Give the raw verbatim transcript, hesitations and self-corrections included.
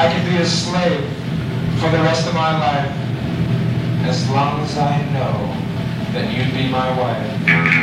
I can be a slave for the rest of my life, as long as I know that you'd be my wife.